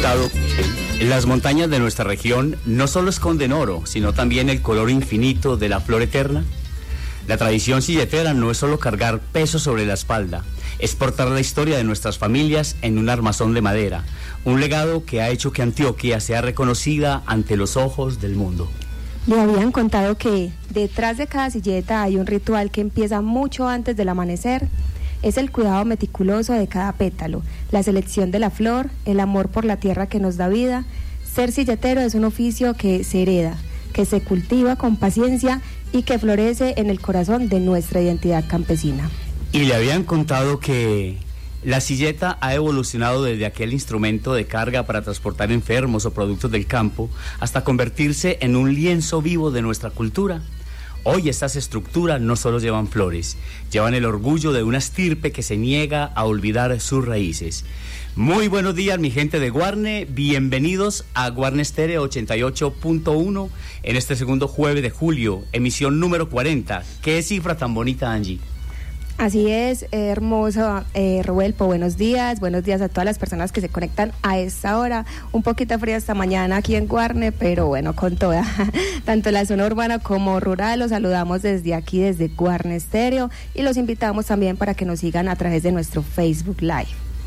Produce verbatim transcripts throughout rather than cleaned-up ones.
Las montañas de nuestra región no solo esconden oro, sino también el color infinito de la flor eterna. La tradición silletera no es solo cargar peso sobre la espalda, es portar la historia de nuestras familias en un armazón de madera, un legado que ha hecho que Antioquia sea reconocida ante los ojos del mundo. Le habían contado que detrás de cada silleta hay un ritual que empieza mucho antes del amanecer. Es el cuidado meticuloso de cada pétalo, la selección de la flor, el amor por la tierra que nos da vida. Ser silletero es un oficio que se hereda, que se cultiva con paciencia y que florece en el corazón de nuestra identidad campesina. Y le habían contado que la silleta ha evolucionado desde aquel instrumento de carga para transportar enfermos o productos del campo hasta convertirse en un lienzo vivo de nuestra cultura. Hoy estas estructuras no solo llevan flores, llevan el orgullo de una estirpe que se niega a olvidar sus raíces. Muy buenos días, mi gente de Guarne, bienvenidos a Guarne Estéreo ochenta y ocho punto uno en este segundo jueves de julio, emisión número cuarenta. ¿Qué cifra tan bonita, Angie? Así es, hermoso, eh, Ruelpo, buenos días, buenos días a todas las personas que se conectan a esta hora, un poquito fría esta mañana aquí en Guarne, pero bueno, con toda, tanto la zona urbana como rural, los saludamos desde aquí, desde Guarne Estéreo, y los invitamos también para que nos sigan a través de nuestro Facebook Live.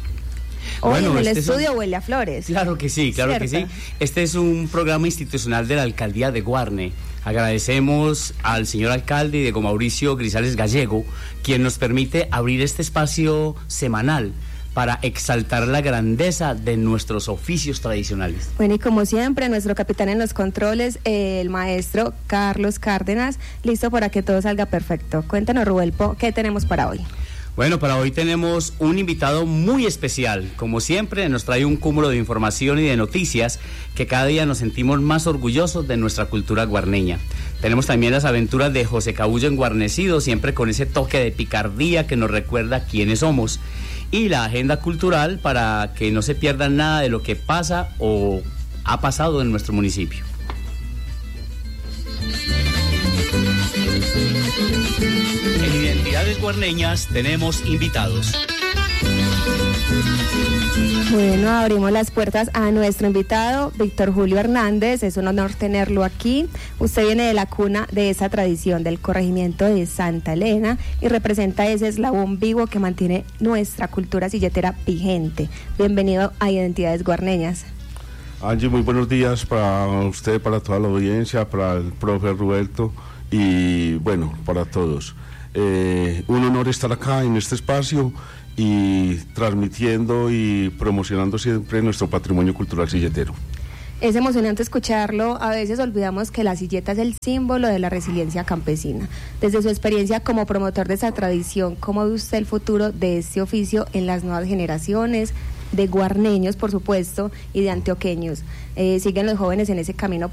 Hoy bueno, en el este estudio un... huele a flores. Claro que sí, claro ¿cierto? que sí. Este es un programa institucional de la Alcaldía de Guarne. Agradecemos al señor alcalde Diego Mauricio Grisales Gallego, quien nos permite abrir este espacio semanal para exaltar la grandeza de nuestros oficios tradicionales. Bueno, y como siempre, nuestro capitán en los controles, eh, el maestro Carlos Cárdenas, listo para que todo salga perfecto. Cuéntanos, Ruelpo, ¿qué tenemos para hoy? Bueno, para hoy tenemos un invitado muy especial. Como siempre, nos trae un cúmulo de información y de noticias que cada día nos sentimos más orgullosos de nuestra cultura guarneña. Tenemos también las aventuras de José Cabullo Enguarnecido, siempre con ese toque de picardía que nos recuerda quiénes somos. Y la agenda cultural para que no se pierdan nada de lo que pasa o ha pasado en nuestro municipio. En Identidades Guarneñas tenemos invitados. Bueno, abrimos las puertas a nuestro invitado, Víctor Julio Hernández. Es un honor tenerlo aquí. Usted viene de la cuna de esa tradición del corregimiento de Santa Elena y representa ese eslabón vivo que mantiene nuestra cultura silletera vigente. Bienvenido a Identidades Guarneñas. Angie, muy buenos días para usted, para toda la audiencia, para el profe Roberto y bueno, para todos. Eh, un honor estar acá en este espacio y transmitiendo y promocionando siempre nuestro patrimonio cultural silletero. Es emocionante escucharlo. A veces olvidamos que la silleta es el símbolo de la resiliencia campesina. Desde su experiencia como promotor de esa tradición, ¿cómo ve usted el futuro de este oficio en las nuevas generaciones de guarneños, por supuesto, y de antioqueños? Eh, ¿Siguen los jóvenes en ese camino